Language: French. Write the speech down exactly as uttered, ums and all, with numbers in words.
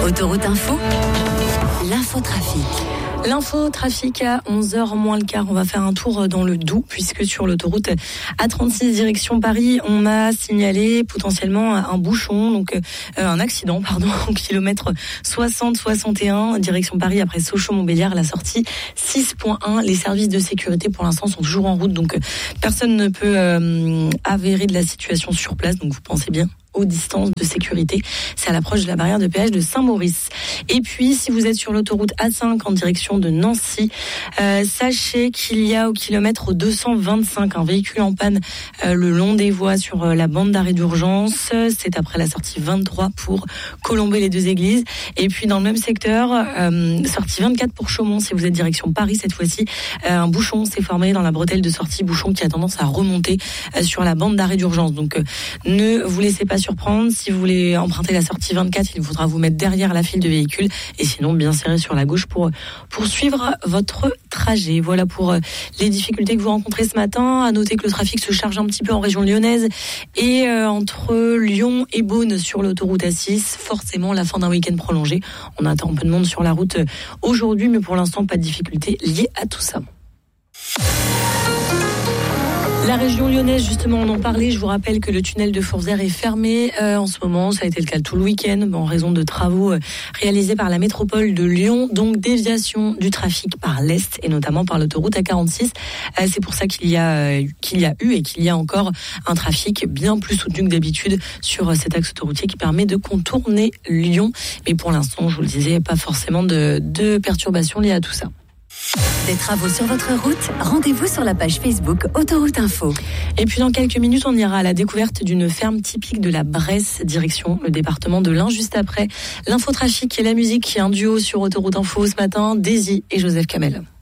Autoroute Info, l'infotrafic. L'infotrafic à onze heures moins le quart. On va faire un tour dans le Doubs puisque sur l'autoroute A trente-six direction Paris, on a signalé potentiellement un bouchon, donc euh, un accident, pardon, au kilomètre soixante soixante et un direction Paris après Sochaux-Montbéliard, la sortie six point un. Les services de sécurité pour l'instant sont toujours en route, donc euh, personne ne peut euh, avérer de la situation sur place, donc vous pensez bien aux distances de sécurité. C'est à l'approche de la barrière de péage de Saint-Maurice. Et puis, si vous êtes sur l'autoroute A cinq en direction de Nancy, euh, sachez qu'il y a au kilomètre deux cent vingt-cinq un véhicule en panne euh, le long des voies sur euh, la bande d'arrêt d'urgence. C'est après la sortie vingt-trois pour Colombey-les-Deux-Églises. Et puis, dans le même secteur, euh, sortie vingt-quatre pour Chaumont, si vous êtes direction Paris cette fois-ci, euh, un bouchon s'est formé dans la bretelle de sortie, bouchon qui a tendance à remonter euh, sur la bande d'arrêt d'urgence. Donc, euh, ne vous laissez pas surprendre. Si vous voulez emprunter la sortie vingt-quatre, il faudra vous mettre derrière la file de véhicules et sinon bien serré sur la gauche pour poursuivre votre trajet. Voilà pour les difficultés que vous rencontrez ce matin. À noter que le trafic se charge un petit peu en région lyonnaise et euh, entre Lyon et Beaune sur l'autoroute A six. Forcément, la fin d'un week-end prolongé. On attend un peu de monde sur la route aujourd'hui, mais pour l'instant, pas de difficultés liées à tout ça. La région lyonnaise, justement, on en parlait. Je vous rappelle que le tunnel de Fourvière est fermé euh, en ce moment. Ça a été le cas tout le week-end en raison de travaux euh, réalisés par la métropole de Lyon. Donc, déviation du trafic par l'Est et notamment par l'autoroute A quarante-six. Euh, c'est pour ça qu'il y a, euh, qu'il y a eu et qu'il y a encore un trafic bien plus soutenu que d'habitude sur euh, cet axe autoroutier qui permet de contourner Lyon. Mais pour l'instant, je vous le disais, pas forcément de, de perturbations liées à tout ça. Des travaux sur votre route, rendez-vous sur la page Facebook Autoroute Info. Et puis dans quelques minutes, on ira à la découverte d'une ferme typique de la Bresse, direction le département de l'Ain, juste après l'infotrafic et la musique, qui est un duo sur Autoroute Info ce matin, Daisy et Joseph Kamel.